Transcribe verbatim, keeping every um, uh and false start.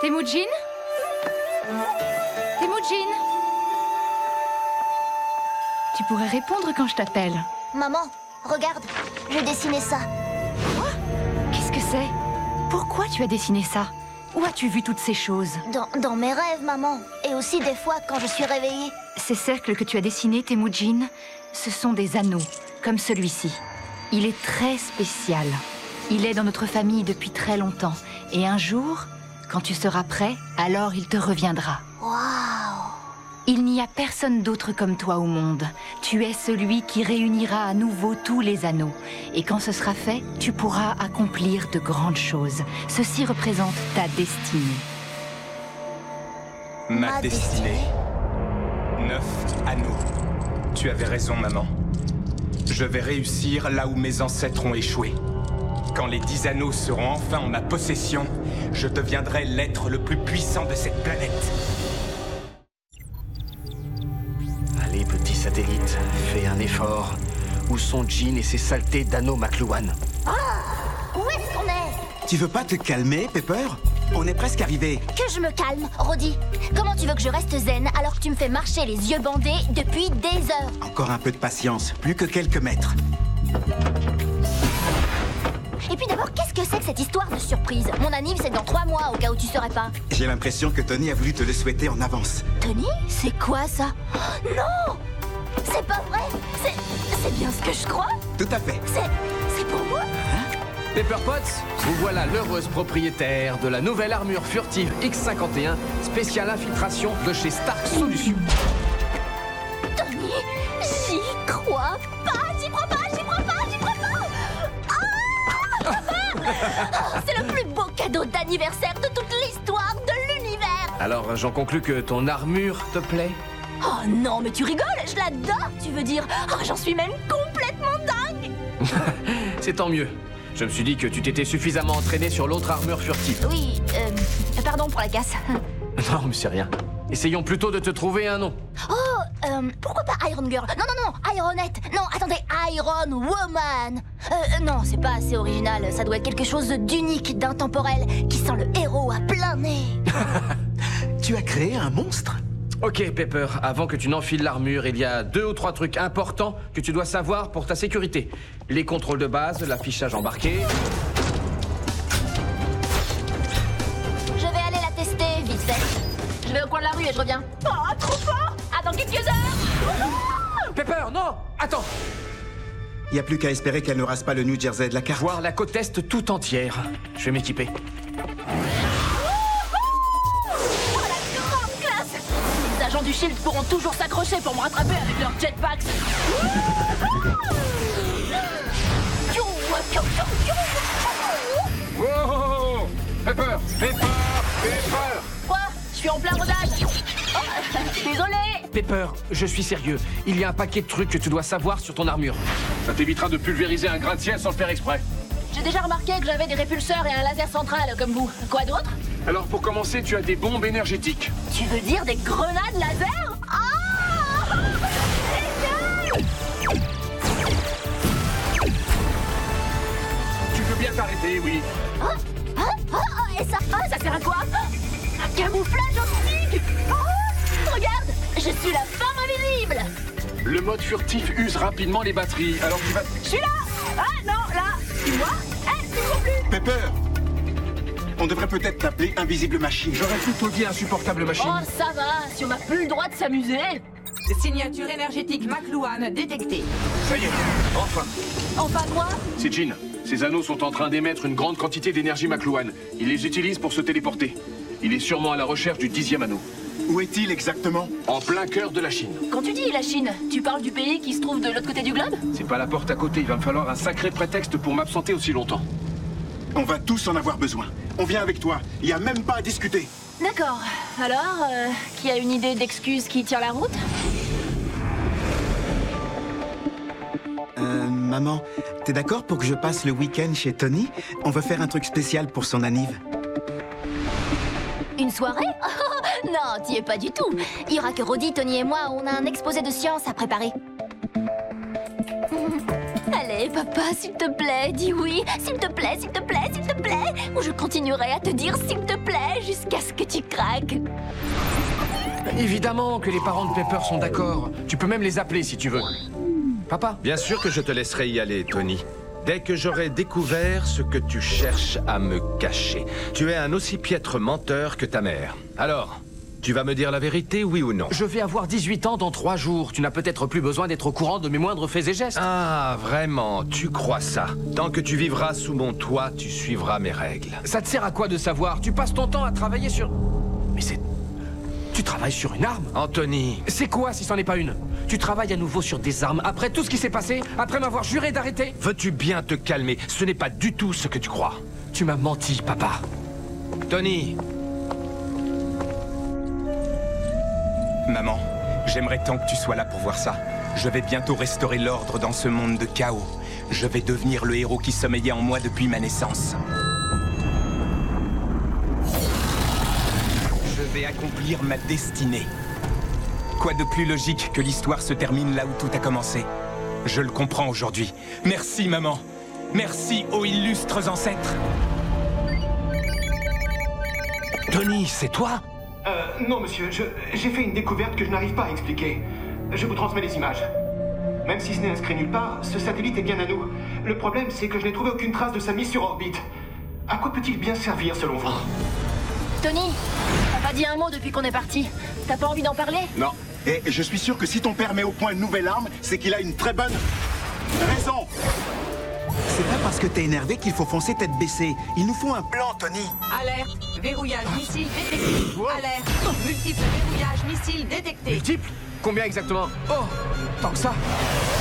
Temujin? Temujin? Tu pourrais répondre quand je t'appelle. Maman, regarde, j'ai dessiné ça. Quoi? Qu'est-ce que c'est? Pourquoi tu as dessiné ça? Où as-tu vu toutes ces choses? Dans, dans mes rêves, maman. Et aussi des fois quand je suis réveillée. Ces cercles que tu as dessinés, Temujin, ce sont des anneaux, comme celui-ci. Il est très spécial. Il est dans notre famille depuis très longtemps. Et un jour, quand tu seras prêt, alors il te reviendra. Waouh! Il n'y a personne d'autre comme toi au monde. Tu es celui qui réunira à nouveau tous les anneaux. Et quand ce sera fait, tu pourras accomplir de grandes choses. Ceci représente ta destinée. Ma, Ma destinée. destinée. Neuf anneaux. Tu avais raison, maman. Je vais réussir là où mes ancêtres ont échoué. Quand les dix anneaux seront enfin en ma possession, je deviendrai l'être le plus puissant de cette planète. Allez, petit satellite, fais un effort. Où sont Jean et ses saletés d'anneaux McLuhan? Où est-ce qu'on est? Tu veux pas te calmer, Pepper? On est presque arrivé. Que je me calme, Roddy. Comment tu veux que je reste zen alors que tu me fais marcher les yeux bandés depuis des heures? Encore un peu de patience, plus que quelques mètres. Et puis d'abord, qu'est-ce que c'est que cette histoire de surprise? Mon anniv, c'est dans trois mois, au cas où tu serais pas. J'ai l'impression que Tony a voulu te le souhaiter en avance. Tony? C'est quoi ça? Oh, non! C'est pas vrai! C'est... c'est bien ce que je crois? Tout à fait. C'est... c'est pour moi? Pepper Potts, vous voilà l'heureuse propriétaire de la nouvelle armure furtive X cinquante et un, spéciale infiltration de chez Stark Solutions. Tony, j'y crois pas! J'y crois pas! J'y crois pas! J'y crois pas! Ah! Oh, c'est le plus beau cadeau d'anniversaire de toute l'histoire de l'univers! Alors, j'en conclus que ton armure te plaît? Oh non, mais tu rigoles! Je l'adore, tu veux dire? Oh, j'en suis même complètement dingue! C'est tant mieux. Je me suis dit que tu t'étais suffisamment entraîné sur l'autre armure furtive. Oui, euh... pardon pour la casse. Non, mais c'est rien. Essayons plutôt de te trouver un nom. Oh, euh, pourquoi pas Iron Girl? Non, non, non, Ironette. Non, attendez, Iron Woman. Euh, non, c'est pas assez original. Ça doit être quelque chose d'unique, d'intemporel, qui sent le héros à plein nez. Tu as créé un monstre? Ok, Pepper, avant que tu n'enfiles l'armure, il y a deux ou trois trucs importants que tu dois savoir pour ta sécurité. Les contrôles de base, l'affichage embarqué... Je vais aller la tester, vite fait. Je vais au coin de la rue et je reviens. Oh, trop fort! À dans quelques heures! Pepper, non! Attends! Y a plus qu'à espérer qu'elle ne rase pas le New Jersey de la carte. Voir la côte est tout entière. Je vais m'équiper. Les agents du Shield pourront toujours s'accrocher pour me rattraper avec leurs jetpacks. Wow! Pepper! Pepper! Pepper! Quoi? Je suis en plein rodage. Oh, désolé. Pepper, je suis sérieux. Il y a un paquet de trucs que tu dois savoir sur ton armure. Ça t'évitera de pulvériser un gratte-ciel sans le faire exprès. J'ai déjà remarqué que j'avais des répulseurs et un laser central comme vous. Quoi d'autre? Alors pour commencer, tu as des bombes énergétiques. Tu veux dire des grenades laser? Ah! Génial! Tu peux bien t'arrêter, oui. Ah, ah, ah, et ça, ah, ça sert à quoi? Un camouflage optique! Oh, regarde, je suis la femme invisible! Le mode furtif use rapidement les batteries, alors tu vas... Je suis là! Ah non, là! Tu vois? Eh, tu ne vois plus! Pepper! On devrait peut-être t'appeler Invisible Machine. J'aurais plutôt dit insupportable machine. Oh, ça va, si on n'a plus le droit de s'amuser! Signature énergétique McLuhan détectée. Ça y est, enfin. Enfin quoi? C'est Jean. Ces anneaux sont en train d'émettre une grande quantité d'énergie McLuhan. Il les utilise pour se téléporter. Il est sûrement à la recherche du dixième anneau. Où est-il exactement? En plein cœur de la Chine. Quand tu dis la Chine, tu parles du pays qui se trouve de l'autre côté du globe? C'est pas la porte à côté, il va me falloir un sacré prétexte pour m'absenter aussi longtemps. On va tous en avoir besoin. On vient avec toi. Il n'y a même pas à discuter. D'accord. Alors, euh, qui a une idée d'excuse qui tient la route? Euh, maman, t'es d'accord pour que je passe le week-end chez Tony? On veut faire un truc spécial pour son anniv. Une soirée? Oh, non, t'y es pas du tout. Il y aura que Roddy, Tony et moi, on a un exposé de science à préparer. Allez, plaît, papa, s'il te plaît, dis oui. S'il te plaît, s'il te plaît, s'il te plaît. Ou je continuerai à te dire s'il te plaît jusqu'à ce que tu craques. Évidemment que les parents de Pepper sont d'accord. Tu peux même les appeler si tu veux. Papa? Bien sûr que je te laisserai y aller, Tony. Dès que j'aurai découvert ce que tu cherches à me cacher. Tu es un aussi piètre menteur que ta mère. Alors, tu vas me dire la vérité, oui ou non? Je vais avoir dix-huit ans dans trois jours. Tu n'as peut-être plus besoin d'être au courant de mes moindres faits et gestes. Ah, vraiment? Tu crois ça? Tant que tu vivras sous mon toit, tu suivras mes règles. Ça te sert à quoi de savoir? Tu passes ton temps à travailler sur... Mais c'est... Tu travailles sur une arme? Anthony... C'est quoi si c'en est pas une? Tu travailles à nouveau sur des armes, après tout ce qui s'est passé? Après m'avoir juré d'arrêter? Veux-tu bien te calmer? Ce n'est pas du tout ce que tu crois. Tu m'as menti, papa. Tony... Maman, j'aimerais tant que tu sois là pour voir ça. Je vais bientôt restaurer l'ordre dans ce monde de chaos. Je vais devenir le héros qui sommeillait en moi depuis ma naissance. Je vais accomplir ma destinée. Quoi de plus logique que l'histoire se termine là où tout a commencé? Je le comprends aujourd'hui. Merci, maman. Merci aux illustres ancêtres. Tony, c'est toi? Euh, non, monsieur, je- j'ai fait une découverte que je n'arrive pas à expliquer. Je vous transmets les images. Même si ce n'est inscrit nulle part, ce satellite est bien à nous. Le problème, c'est que je n'ai trouvé aucune trace de sa mise sur orbite. À quoi peut-il bien servir, selon vous? Tony, t'as pas dit un mot depuis qu'on est parti. T'as pas envie d'en parler? Non. Et je suis sûr que si ton père met au point une nouvelle arme, c'est qu'il a une très bonne raison. C'est pas parce que t'es énervé qu'il faut foncer tête baissée. Il nous faut un plan, Tony. Alerte. Verrouillage missile détecté. Alerte. Multiple verrouillage missile détecté. Multiple? Combien exactement? Oh, tant que ça?